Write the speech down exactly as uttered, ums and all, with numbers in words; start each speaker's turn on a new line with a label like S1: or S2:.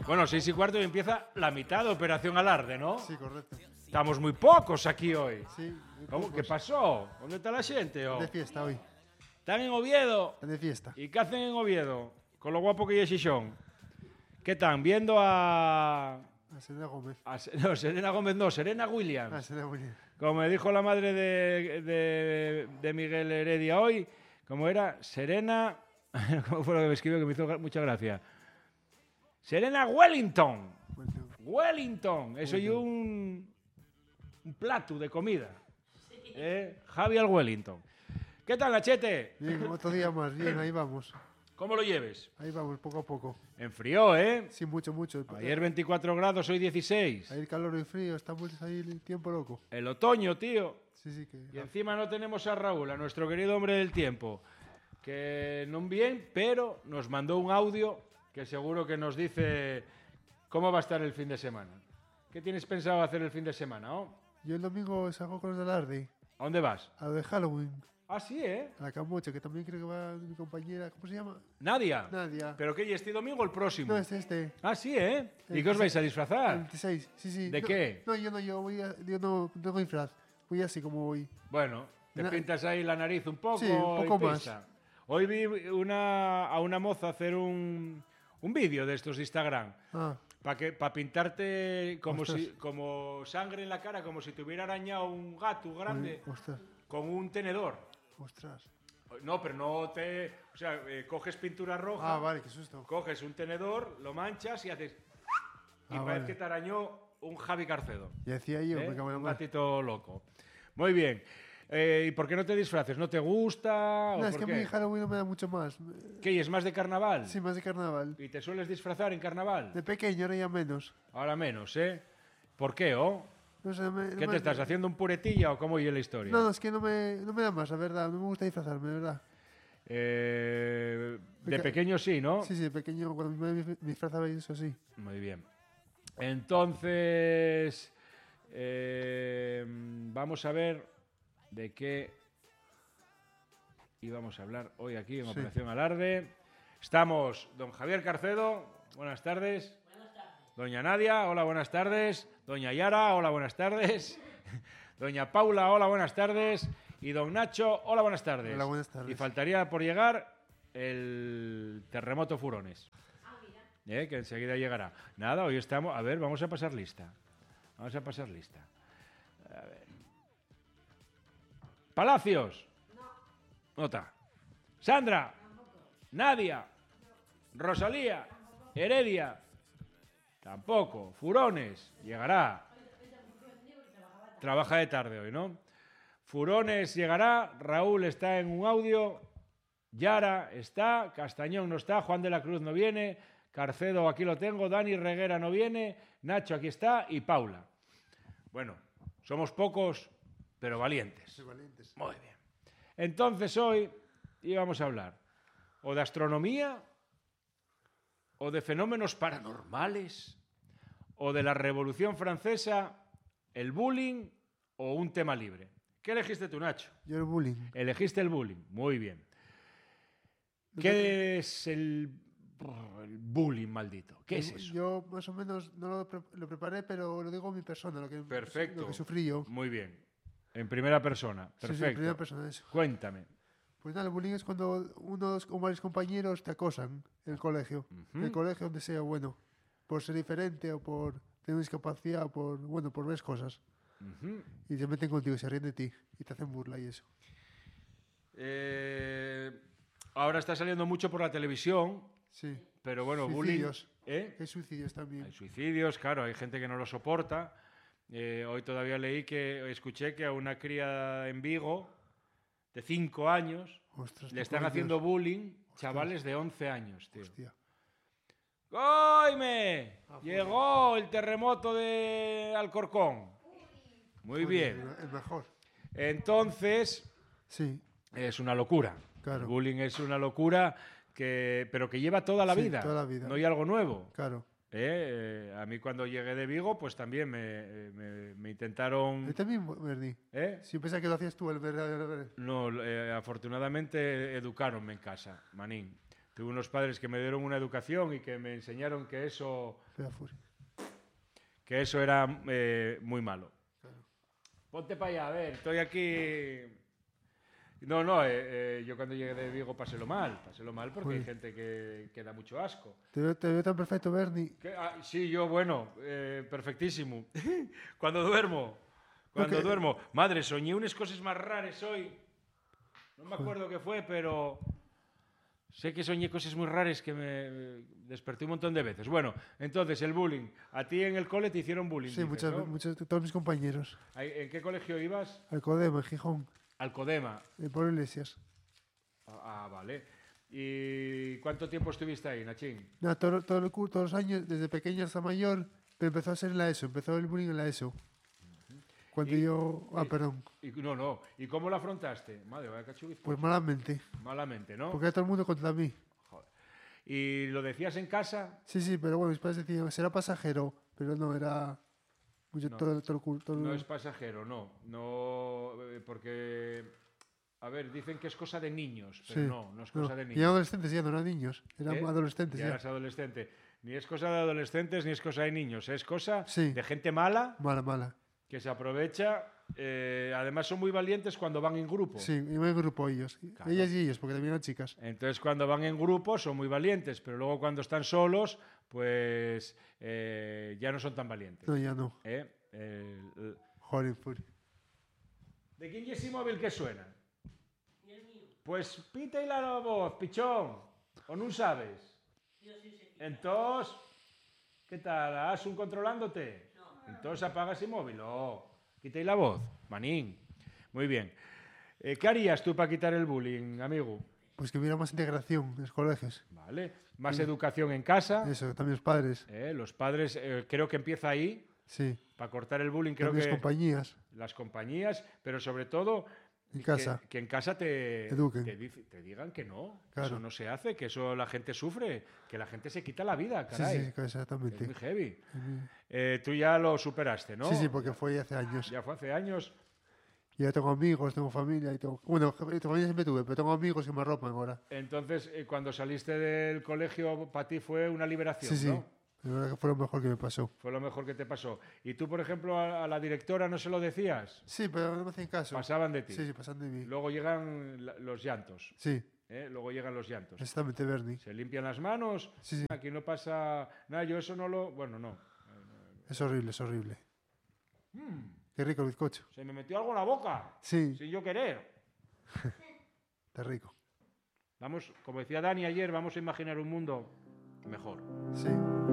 S1: Bueno, seis y cuarto y empieza la mitad de Operación Alarde, ¿no?
S2: Sí, correcto.
S1: Estamos muy pocos aquí hoy.
S2: Sí, muy
S1: ¿Cómo?
S2: pocos.
S1: ¿Qué pasó? ¿Dónde está la gente? Oh?
S2: De fiesta hoy.
S1: Están en Oviedo.
S2: Están de fiesta.
S1: ¿Y qué hacen en Oviedo? Con lo guapo que es Xixón. ¿Qué están? Viendo a...
S2: A Serena Gómez.
S1: a no, Serena Gómez no, Serena
S2: Ah,
S1: Williams.
S2: Serena Williams.
S1: Como me dijo la madre de, de, de Miguel Heredia hoy, como era Serena... ¿Cómo fue lo que me escribió que me hizo mucha gracia? Serena Wellington.
S2: Bueno,
S1: Wellington. Eso y un, un plato de comida. ¿Eh? Javi al Wellington. ¿Qué tal, Nachete?
S2: bien, otro día más. Bien, ahí vamos.
S1: ¿Cómo lo lleves?
S2: Ahí vamos, poco a poco.
S1: Enfrió, ¿eh?
S2: Sí, mucho, mucho.
S1: Ayer veinticuatro grados, hoy dieciséis.
S2: Ahí el calor y el frío, estamos ahí el tiempo loco.
S1: El otoño, tío.
S2: Sí, sí, que...
S1: Y encima no tenemos a Raúl, a nuestro querido hombre del tiempo, que no bien, pero nos mandó un audio que seguro que nos dice cómo va a estar el fin de semana. ¿Qué tienes pensado hacer el fin de semana, oh?
S2: Yo el domingo salgo con los de Alarde,
S1: ¿A dónde vas?
S2: a lo de Halloween,
S1: Ah, sí, ¿eh?
S2: a la Camocha, que también creo que va mi compañera, ¿cómo se llama?
S1: Nadia.
S2: Nadia.
S1: ¿Pero qué? ¿Y este domingo o el próximo?
S2: No, este, este.
S1: Ah, sí, ¿eh? ¿Y
S2: El
S1: qué os vais a
S2: El
S1: disfrazar?
S2: veintiséis, sí, sí.
S1: ¿De
S2: No,
S1: qué?
S2: No, yo no, yo voy a, yo no no tengo disfraz. Voy así como voy.
S1: Bueno, te
S2: Na-
S1: pintas ahí la nariz un poco
S2: Sí, un poco
S1: y
S2: más.
S1: pisa. Hoy vi una, a una moza hacer un, un vídeo de estos de Instagram.
S2: Ah,
S1: Para que para pintarte como
S2: Ostras.
S1: si como sangre en la cara, como si te hubiera arañado un gato grande
S2: uy, ostras,
S1: con un tenedor.
S2: ostras.
S1: No, pero no te, o sea, eh, coges pintura roja,
S2: Ah, vale, qué susto.
S1: coges un tenedor, lo manchas y haces y
S2: Ah,
S1: parece
S2: vale.
S1: que te arañó un Javi Carcedo,
S2: Ya decía yo,
S1: ¿eh?
S2: me cago en la
S1: Un
S2: mar.
S1: gatito loco. Muy bien. Eh, ¿Y por qué no te disfraces? ¿No te gusta? ¿O
S2: No, es
S1: por
S2: que a
S1: qué?
S2: mí Halloween no me da mucho más.
S1: ¿Qué? ¿Y es más de carnaval?
S2: Sí, más de carnaval.
S1: ¿Y te sueles disfrazar en carnaval?
S2: De pequeño, ahora ya menos.
S1: Ahora menos, ¿eh? ¿Por qué, oh?
S2: No sé, me- no
S1: ¿Qué
S2: me-
S1: te estás haciendo un puretilla o cómo oye la historia?
S2: No, no, es que no me, no me da más, la verdad. No me gusta disfrazarme, de verdad.
S1: Eh, de
S2: Peque-
S1: pequeño sí, ¿no?
S2: Sí, sí, de pequeño, cuando mi madre me disfrazaba y eso sí.
S1: Muy bien. Entonces, eh, vamos a ver de qué íbamos a hablar hoy aquí en
S2: Sí.
S1: Operación Alarde. Estamos don Javier Carcedo, buenas tardes.
S3: Buenas tardes.
S1: Doña Nadia, hola, buenas tardes. Doña Yara, hola, buenas tardes. Doña Paula, hola, buenas tardes. Y don Nacho, hola, buenas tardes.
S2: Hola, buenas tardes.
S1: Y faltaría por llegar el terremoto Furones.
S3: Ah, mira.
S1: ¿Eh? Que enseguida llegará. Nada, hoy estamos... A ver, vamos a pasar lista. Vamos a pasar lista. A ver. Palacios. No. Nota. Sandra. Nadia. Rosalía. Heredia. Tampoco. Furones. Llegará. Trabaja de tarde hoy, ¿no? Furones llegará. Raúl está en un audio. Yara está. Castañón no está. Juan de la Cruz no viene. Carcedo aquí lo tengo. Dani Reguera no viene. Nacho aquí está. Y Paula. Bueno, somos pocos, pero valientes.
S2: valientes.
S1: Muy bien. Entonces hoy íbamos a hablar o de astronomía, o de fenómenos paranormales, o de la Revolución Francesa, el bullying o un tema libre. ¿Qué elegiste tú, Nacho?
S2: Yo el bullying.
S1: Elegiste el bullying. Muy bien. ¿Qué es el, el bullying maldito? ¿Qué es eso?
S2: Yo más o menos no lo, pre- lo preparé, pero lo digo en mi persona, lo que,
S1: Perfecto.
S2: lo que sufrí yo.
S1: Muy bien. En primera persona.
S2: Sí, sí, en
S1: Perfecto.
S2: primera persona eso.
S1: Cuéntame.
S2: Pues nada, el bullying es cuando unos o varios compañeros te acosan en el colegio. En el colegio donde sea, bueno, por ser diferente o por tener discapacidad o por, bueno, por ver cosas.
S1: Ujú.
S2: Y se meten contigo y se ríen de ti y te hacen burla y eso.
S1: Eh, ahora está saliendo mucho por la televisión,
S2: Sí.
S1: pero bueno,
S2: Suicidios.
S1: bullying. ¿Eh?
S2: Hay suicidios también.
S1: Hay suicidios, claro, hay gente que no lo soporta. Eh, hoy todavía leí que, escuché que a una cría en Vigo de cinco años
S2: Ostras,
S1: le
S2: te
S1: están
S2: por
S1: haciendo
S2: Dios.
S1: bullying chavales de once años, tío.
S2: Hostia.
S1: ¡Goime!
S2: Ah,
S1: Llegó el terremoto de Alcorcón. Muy bien.
S2: El, el mejor.
S1: Entonces,
S2: Sí,
S1: es una locura.
S2: Claro.
S1: El bullying es una locura, que, pero que lleva toda la
S2: Sí,
S1: vida.
S2: toda la vida.
S1: No hay algo nuevo.
S2: claro.
S1: ¿Eh? Eh, a mí cuando llegué de Vigo, pues también me, me- me intentaron...
S2: Yo también, Berni.
S1: ¿Eh?
S2: Si pensaba que lo hacías tú, el verdadero.
S1: No, eh, afortunadamente educaronme en casa, manín. Tuve unos padres que me dieron una educación y que me enseñaron que eso,
S2: Fea furia.
S1: que eso era eh, muy malo.
S2: Claro.
S1: Ponte para allá, a ver, estoy aquí... No, no, eh, eh, yo cuando llegué de Vigo pasélo mal, pasélo mal porque
S2: Uy.
S1: hay gente que, que da mucho asco.
S2: Te veo, te veo tan perfecto, Bernie.
S1: ¿Qué? Ah, sí, yo, bueno, eh, perfectísimo. Cuando duermo, cuando
S2: Ok.
S1: duermo. Madre, soñé unas cosas más raras hoy. No me acuerdo qué fue, pero sé que soñé cosas muy raras que me desperté un montón de veces. Bueno, entonces, el bullying. A ti en el cole te hicieron bullying,
S2: Sí,
S1: dices,
S2: muchas,
S1: ¿no?
S2: muchas, todos mis compañeros.
S1: Ahí- ¿En qué colegio ibas?
S2: Al Codema, en Gijón,
S1: Al Codema.
S2: en Pablo Iglesias.
S1: Ah, ah, vale. ¿Y cuánto tiempo estuviste ahí, Nachín?
S2: Nada, todo, todo el cur- todos los años, desde pequeño hasta mayor, pero empezó a ser en la ESO, empezó el bullying en la ESO. Cuando
S1: Y-
S2: yo... Ah,
S1: y-
S2: perdón.
S1: Y, no, no. ¿Y cómo lo afrontaste? Madre, vaya cachuguiz.
S2: Pues malamente,
S1: Malamente, ¿no?
S2: porque era todo el mundo contra mí.
S1: Joder. ¿Y lo decías en casa?
S2: Sí, sí, pero bueno, mis padres decían, será pasajero, pero no, era... Mucho,
S1: No.
S2: todo, todo el cur- todo el-
S1: No es pasajero, no. No, eh, porque, a ver, dicen que es cosa de niños, pero
S2: Sí.
S1: no, no es
S2: No,
S1: cosa de
S2: y eran
S1: niños.
S2: adolescentes ya, no eran niños, eran
S1: ¿Eh?
S2: adolescentes
S1: Ya
S2: ya.
S1: eras adolescente. Ni es cosa de adolescentes ni es cosa de niños, es cosa
S2: Sí.
S1: de gente mala
S2: Mala, mala.
S1: que se aprovecha. eh, además son muy valientes cuando van en grupo.
S2: Sí, iban en grupo ellos.
S1: Claro.
S2: Ellas y ellos, porque también eran chicas.
S1: Entonces cuando van en grupo son muy valientes, pero luego cuando están solos, pues eh, ya no son tan valientes.
S2: No, ya no.
S1: ¿Eh? El- el-
S2: Joder, furia.
S1: ¿De quién es ese móvil que suena? Pues pita y la voz, pichón. ¿O no sabes? Entonces, ¿qué tal? ¿Has un controlándote? Entonces apaga ese móvil. Oh, quita y la voz, manín. Muy bien. Eh, ¿Qué harías tú para quitar el bullying, amigo?
S2: Pues que hubiera más integración en los colegios.
S1: Vale. Más educación en casa.
S2: Eso, también los padres.
S1: Eh, los padres, eh, creo que empieza ahí.
S2: Sí.
S1: Para cortar el bullying, creo
S2: También
S1: que
S2: las compañías.
S1: las compañías, pero sobre todo
S2: En
S1: que-
S2: casa.
S1: Que, en casa te,
S2: Eduquen.
S1: te, dice- te digan que no, que
S2: Claro.
S1: eso no se hace, que eso la gente sufre, que la gente se quita la vida,
S2: Sí,
S1: caray.
S2: sí,
S1: Es
S2: exactamente.
S1: muy heavy.
S2: Sí,
S1: Eh, tú ya lo superaste, ¿no?
S2: sí, porque fue hace años.
S1: Ya fue hace años.
S2: Y ya tengo amigos, tengo familia y tengo... Bueno, familia siempre tuve, pero tengo amigos que me arropan ahora.
S1: Entonces, eh, cuando saliste del colegio, para ti fue una liberación,
S2: Sí, sí.
S1: ¿no?
S2: La verdad que fue lo mejor que me pasó.
S1: Fue lo mejor que te pasó. Y tú, por ejemplo, a, a la directora no se lo decías.
S2: Sí, pero no me hacen caso.
S1: Pasaban de ti.
S2: Sí, sí, pasan de mí.
S1: Luego llegan la- los llantos.
S2: Sí,
S1: ¿eh? Luego llegan los llantos.
S2: exactamente, Bernie.
S1: Se limpian las manos.
S2: Sí, sí.
S1: Aquí no pasa nada. Yo eso no lo... Bueno, no.
S2: Es horrible, es horrible.
S1: Mm,
S2: Qué rico el bizcocho.
S1: se me metió algo en la boca.
S2: Sí,
S1: Sin yo querer.
S2: está rico.
S1: Vamos, como decía Dani ayer, vamos a imaginar un mundo mejor.
S2: Sí.